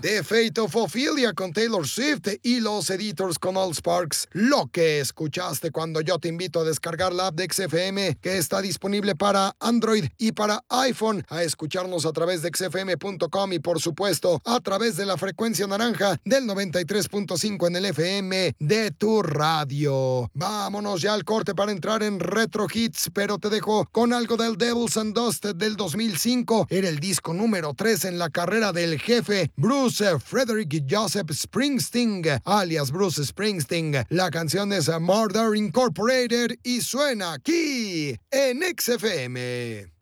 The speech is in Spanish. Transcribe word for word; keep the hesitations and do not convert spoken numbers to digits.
The Fate of Ophelia con Taylor Swift y Los Editors con All Sparks. Lo que escuchaste cuando yo te invito a descargar la app de X F M, que está disponible para Android y para iPhone, a escucharnos a través de x f m punto com y por supuesto a través de la frecuencia naranja del noventa y tres punto cinco en el F M de tu radio. Vámonos ya al corte para entrar en Retro Hits, pero te dejo con algo del Devils and Dust del dos mil cinco. Era el disco número tres en la carrera del jefe Bruce Frederick Joseph Springsteen, alias Bruce Springsteen. La canción es Murder Incorporated y suena aquí en X F M.